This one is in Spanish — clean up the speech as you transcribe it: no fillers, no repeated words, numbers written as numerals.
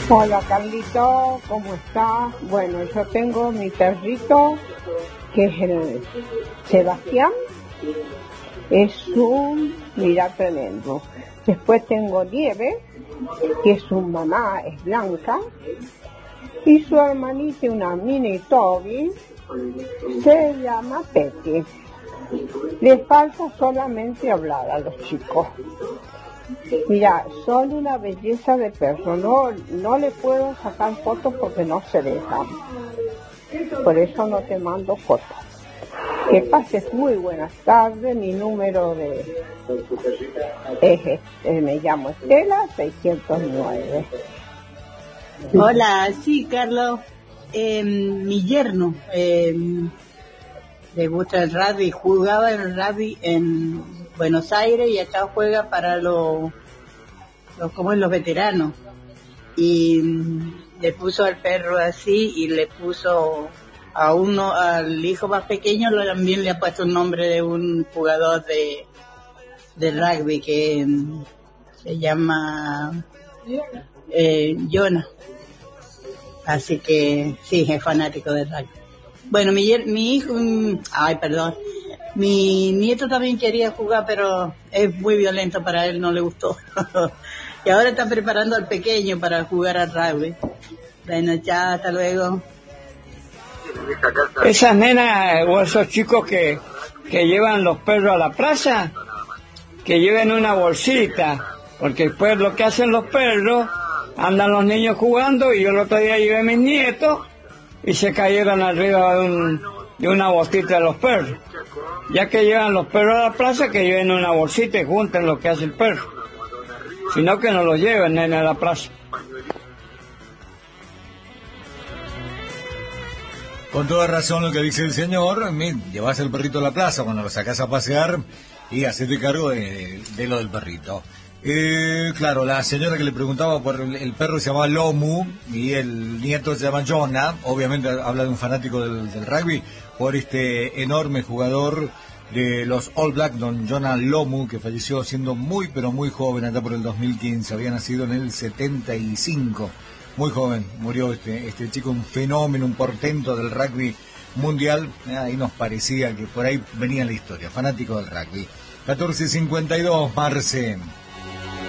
Hola Carlito, ¿cómo estás? Bueno, yo tengo mi perrito, que es el Sebastián, es mira, tremendo. Después tengo Nieve, que es su mamá, es blanca, y su hermanita, una mini Toby, se llama Peque. Les falta solamente hablar a los chicos. Mira, son una belleza de perro, no le puedo sacar fotos porque no se dejan. Por eso no te mando fotos. Que pases muy buenas tardes, mi número me llamo Estela 609. Hola, sí, Carlos, mi yerno le gusta el rugby, jugaba el rugby en Buenos Aires y acá juega para los veteranos, y le puso al perro así, y le puso al hijo más pequeño también le ha puesto el nombre de un jugador de rugby que se llama Jonah, así que sí, es fanático del rugby. Bueno, mi hijo, mi nieto también quería jugar, pero es muy violento para él, no le gustó. Y ahora está preparando al pequeño para jugar al rugby. Bueno, chao, hasta luego. Esas nenas o esos chicos que llevan los perros a la plaza, que lleven una bolsita, porque después lo que hacen los perros, andan los niños jugando, y yo el otro día llevé a mis nietos y se cayeron arriba de una bolsita de los perros. Ya que llevan los perros a la plaza, que lleven una bolsita y junten lo que hace el perro. Sino que no los lleven, nene, a la plaza. Con toda razón lo que dice el señor, llevas el perrito a la plaza cuando lo sacas a pasear y hacete cargo de lo del perrito. Claro, la señora que le preguntaba por el perro se llama Lomu y el nieto se llama Jonah. Obviamente habla de un fanático del rugby por este enorme jugador de los All Blacks, don Jonah Lomu, que falleció siendo muy pero muy joven, allá por el 2015. Había nacido en el 75. Muy joven murió este chico, un fenómeno, un portento del rugby mundial. Ahí nos parecía que por ahí venía la historia, fanático del rugby. 14:52, Marce.